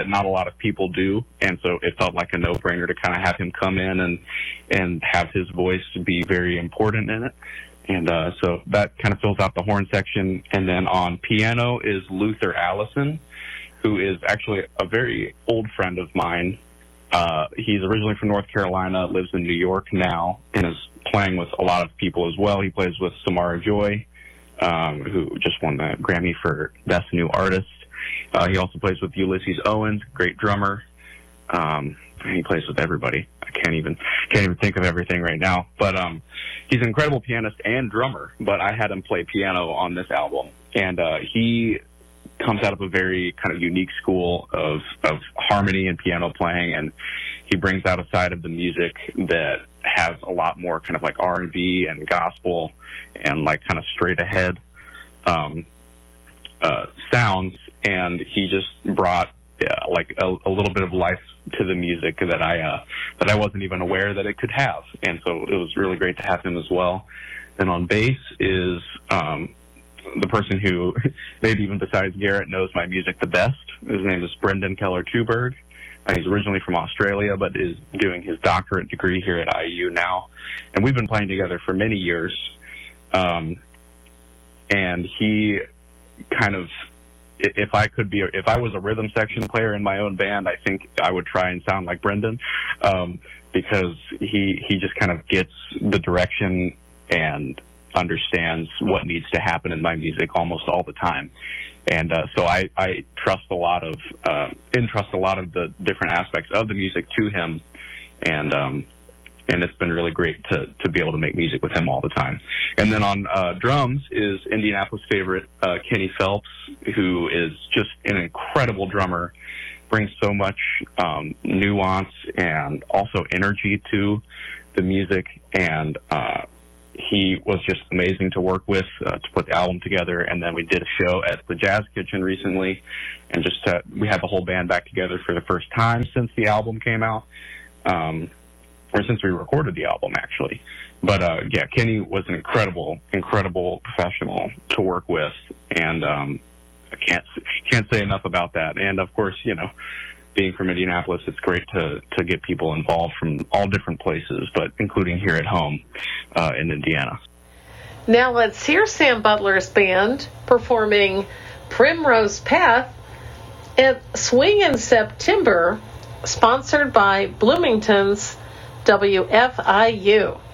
that not a lot of people do, and so it felt like a no-brainer to kind of have him come in and have his voice be very important in it. And so that kind of fills out the horn section. And then on piano is Luther Allison, who is actually a very old friend of mine. He's originally from North Carolina, lives in New York now, and is playing with a lot of people as well. He plays with Samara Joy, who just won the Grammy for Best New Artist. He also plays with Ulysses Owens, great drummer. He plays with everybody. I can't even think of everything right now. But he's an incredible pianist and drummer. But I had him play piano on this album, and he comes out of a very kind of unique school of harmony and piano playing, and he brings out a side of the music that has a lot more kind of like R&B and gospel and like kind of straight ahead sounds, and he just brought like a little bit of life to the music that I wasn't even aware that it could have, and so it was really great to have him as well. And on bass is the person who maybe even besides Garrett knows my music the best. His name is Brendan Keller-Tuberg. He's originally from Australia, but is doing his doctorate degree here at IU now, and we've been playing together for many years. And he kind of, if I was a rhythm section player in my own band, I think I would try and sound like Brendan, because he just kind of gets the direction and understands what needs to happen in my music almost all the time. And so I entrust a lot of the different aspects of the music to him, and it's been really great to be able to make music with him all the time. And then on drums is Indianapolis favorite Kenny Phelps, who is just an incredible drummer, brings so much nuance and also energy to the music, and he was just amazing to work with to put the album together. And then we did a show at the Jazz Kitchen recently, and we had the whole band back together for the first time since the album came out, or since we recorded the album, actually. But yeah, Kenny was an incredible professional to work with, and I can't say enough about that. And of course, being from Indianapolis, it's great to get people involved from all different places, but including here at home in Indiana. Now let's hear Sam Butler's band performing Primrose Path at Swing in September, sponsored by Bloomington's WFIU.